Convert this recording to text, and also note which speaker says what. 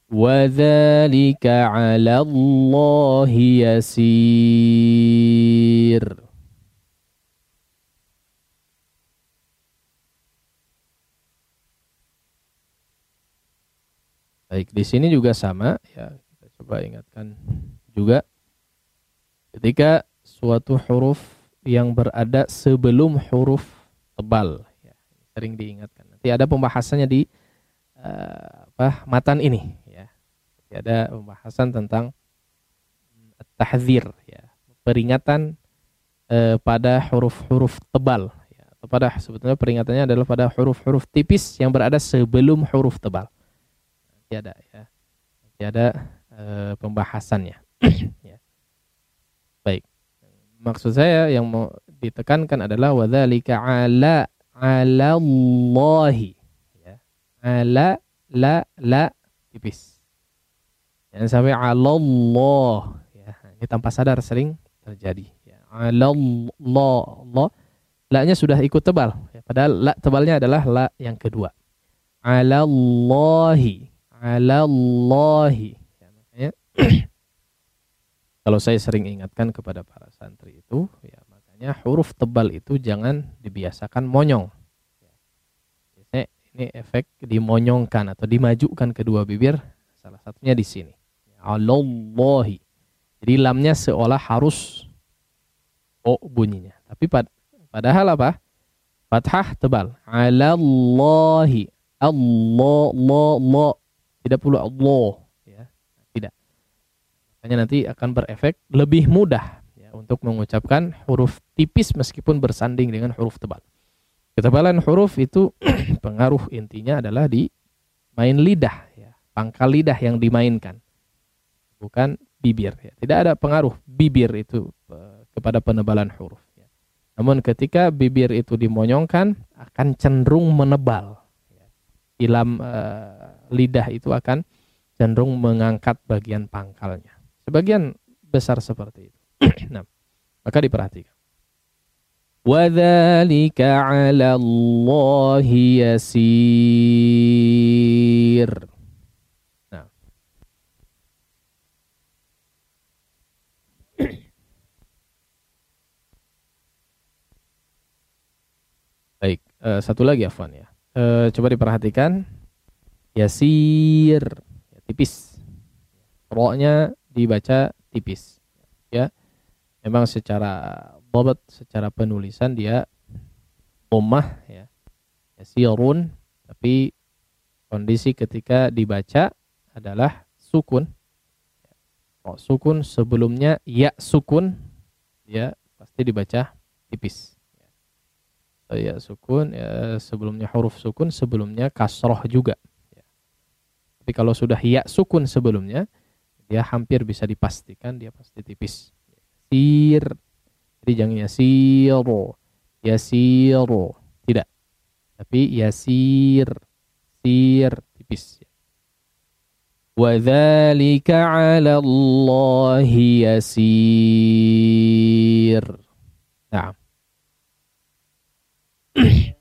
Speaker 1: وَذَلِكَ عَلَى اللَّهِ يَسِيرٌ. Baik, di sini juga sama ya. Kita coba ingatkan juga ketika suatu huruf yang berada sebelum huruf tebal ya, sering diingatkan. Nanti ada pembahasannya di matan ini ya. Nanti ada pembahasan tentang tahdzir ya, peringatan pada huruf-huruf tebal ya, atau pada sebetulnya peringatannya adalah pada huruf-huruf tipis yang berada sebelum huruf tebal. Nanti ada ya. Nanti ada pembahasannya. Ya. Baik. Maksud saya yang mau ditekankan adalah wadzalika ala Allahi ya. Ala la tipis. Jangan sampai Allah ya. Ini tanpa sadar sering terjadi ya. Allah la-nya sudah ikut tebal ya. Padahal la tebalnya adalah la yang kedua. Alallahi ya, makanya kalau saya sering ingatkan kepada para santri itu, ya makanya huruf tebal itu jangan dibiasakan monyong. Biasanya ini efek dimonyongkan atau dimajukan kedua bibir, salah satunya di sini. Alallahi. Jadi lamnya seolah harus o bunyinya. Tapi padahal apa? Fathah tebal. Alallahi. Allah. Tidak perlu Allah. Makanya nanti akan berefek lebih mudah ya, untuk mengucapkan huruf tipis meskipun bersanding dengan huruf tebal. Ketebalan huruf itu pengaruh intinya adalah di main lidah, ya, pangkal lidah yang dimainkan, bukan bibir. Ya. Tidak ada pengaruh bibir itu kepada penebalan huruf. Ya. Namun ketika bibir itu dimonyongkan akan cenderung menebal. Ya. Ilam lidah itu akan cenderung mengangkat bagian pangkalnya. Sebagian besar seperti itu. Nah, maka diperhatikan. وَذَلِكَ عَلَى اللَّهِ يَسِيرٌ. Nah. Baik, satu lagi Afwan ya. Coba diperhatikan. Yasir, ya, tipis. Ro-nya dibaca tipis ya. Memang secara dhabt, secara penulisan dia dhammah ya. Yasirun, tapi kondisi ketika dibaca adalah sukun. Ro sukun sebelumnya ya sukun, ya pasti dibaca tipis. Ya sukun ya, sebelumnya huruf sukun, sebelumnya kasroh juga ya. Tapi kalau sudah ya sukun sebelumnya, dia hampir bisa dipastikan dia pasti tipis. Sir. Jadi jangan yasiro. Tidak. Tapi yasir. Sir tipis. Wa dzalika 'ala Allahi yasir. Nah.